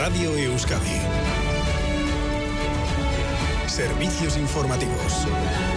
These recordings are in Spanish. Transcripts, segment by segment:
Radio Euskadi. Servicios informativos.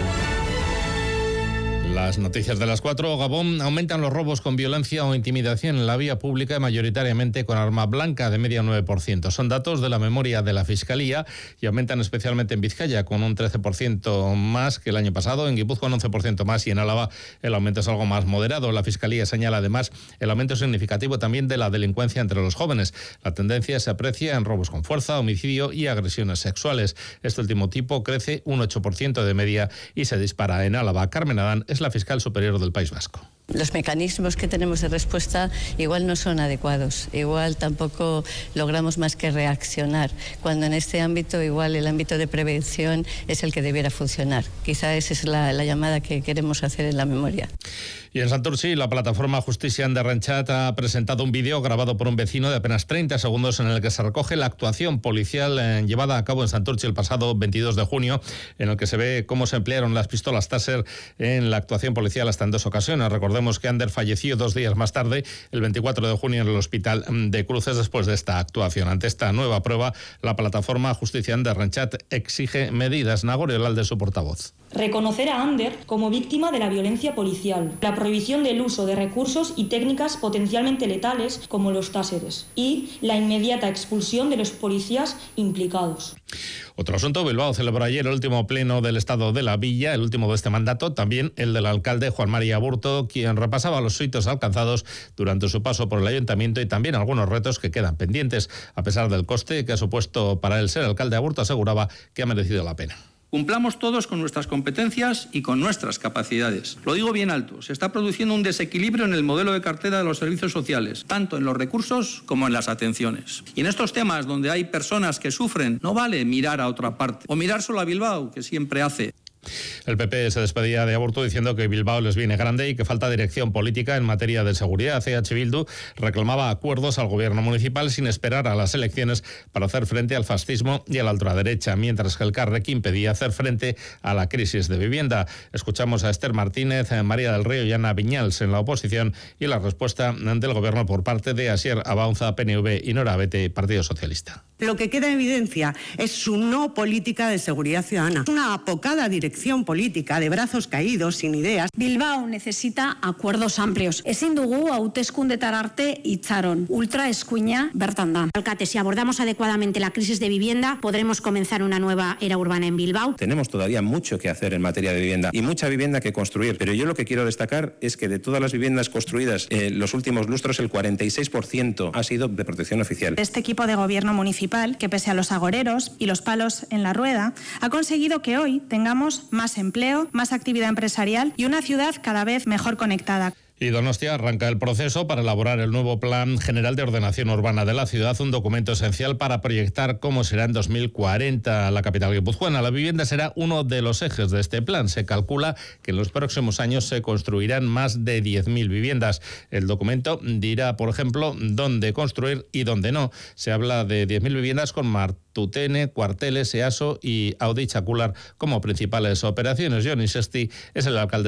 Las noticias de las 4. Gabón. Aumentan los robos con violencia o intimidación en la vía pública y mayoritariamente con arma blanca, de media 9%. Son datos de la memoria de la Fiscalía y aumentan especialmente en Vizcaya, con un 13% más que el año pasado, en Guipúzcoa un 11% más y en Álava el aumento es algo más moderado. La Fiscalía señala además el aumento significativo también de la delincuencia entre los jóvenes. La tendencia se aprecia en robos con fuerza, homicidio y agresiones sexuales. Este último tipo crece un 8% de media y se dispara en Álava. Carmen Adán es la fiscal superior del País Vasco. Los mecanismos que tenemos de respuesta igual no son adecuados, igual tampoco logramos más que reaccionar, cuando en este ámbito igual el ámbito de prevención es el que debiera funcionar. Quizá esa es la llamada que queremos hacer en la memoria. Y en Santurtzi, la plataforma Justicia en Derrenchat ha presentado un vídeo grabado por un vecino de apenas 30 segundos en el que se recoge la actuación policial llevada a cabo en Santurtzi el pasado 22 de junio, en el que se ve cómo se emplearon las pistolas Taser en la actuación policial hasta en 2 ocasiones. Recordemos que Ander falleció 2 días más tarde, el 24 de junio, en el hospital de Cruces después de esta actuación. Ante esta nueva prueba, la plataforma Justicia en Derrenchat exige medidas. Nagore Olalde, su portavoz. Reconocer a Ander como víctima de la violencia policial, la prohibición del uso de recursos y técnicas potencialmente letales como los táseres y la inmediata expulsión de los policías implicados. Otro asunto: Bilbao celebró ayer el último pleno del Estado de la Villa, el último de este mandato, también el del alcalde Juan María Aburto, quien repasaba los hitos alcanzados durante su paso por el ayuntamiento y también algunos retos que quedan pendientes. A pesar del coste que ha supuesto para él ser alcalde, Aburto aseguraba que ha merecido la pena. Cumplamos todos con nuestras competencias y con nuestras capacidades. Lo digo bien alto, se está produciendo un desequilibrio en el modelo de cartera de los servicios sociales, tanto en los recursos como en las atenciones. Y en estos temas donde hay personas que sufren, no vale mirar a otra parte o mirar solo a Bilbao, que siempre hace. El PP se despedía de Aburto diciendo que Bilbao les viene grande y que falta dirección política en materia de seguridad. EH Bildu reclamaba acuerdos al gobierno municipal sin esperar a las elecciones para hacer frente al fascismo y a la ultraderecha, mientras que el Carrequín pedía hacer frente a la crisis de vivienda. Escuchamos a Esther Martínez, María del Río y Ana Viñals en la oposición y la respuesta del gobierno por parte de Asier Abaunza, PNV, y Nora Bete, Partido Socialista. Lo que queda en evidencia es su no política de seguridad ciudadana, una apocada dirección política de brazos caídos, sin ideas. Bilbao necesita acuerdos amplios. Ezin dugu hauteskundetara arte itxaron. Ultra eskuina bertan da. Alcate, si abordamos adecuadamente la crisis de vivienda, podremos comenzar una nueva era urbana en Bilbao. Tenemos todavía mucho que hacer en materia de vivienda y mucha vivienda que construir, pero yo lo que quiero destacar es que de todas las viviendas construidas los últimos lustros, el 46% ha sido de protección oficial. Este equipo de gobierno municipal, que pese a los agoreros y los palos en la rueda, ha conseguido que hoy tengamos más empleo, más actividad empresarial y una ciudad cada vez mejor conectada. Y Donostia arranca el proceso para elaborar el nuevo Plan General de Ordenación Urbana de la ciudad, un documento esencial para proyectar cómo será en 2040 la capital guipuzcoana. La vivienda será uno de los ejes de este plan. Se calcula que en los próximos años se construirán más de 10.000 viviendas. El documento dirá, por ejemplo, dónde construir y dónde no. Se habla de 10.000 viviendas con Martutene, Cuarteles, EASO y Audi Chacular como principales operaciones. Johnny Sesti es el alcalde